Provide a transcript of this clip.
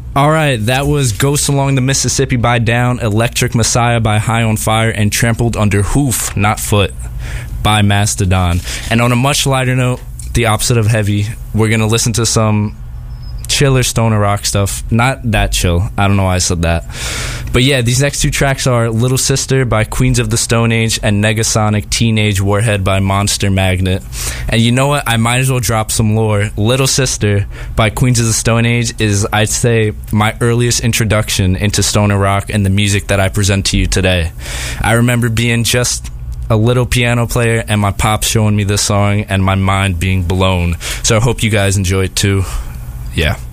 All right, that was Ghosts Along the Mississippi by Down, Electric Messiah by High on Fire, and Trampled Under Hoof, Not Foot by Mastodon. And on a much lighter note, the opposite of heavy, we're going to listen to some chiller stoner rock stuff. Not that chill. I don't know why I said that. But yeah, these next two tracks are Little Sister by Queens of the Stone Age and Negasonic Teenage Warhead by Monster Magnet. And you know what? I might as well drop some lore. Little Sister by Queens of the Stone Age is, I'd say, my earliest introduction into stoner rock and the music that I present to you today. I remember being just a little piano player and my pops showing me this song and my mind being blown. So I hope you guys enjoy it too. Yeah.